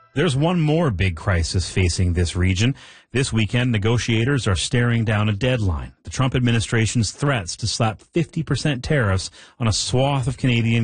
There's one more big crisis facing this region. This weekend, negotiators are staring down a deadline. The Trump administration's threats to slap 50% tariffs on a swath of Canadian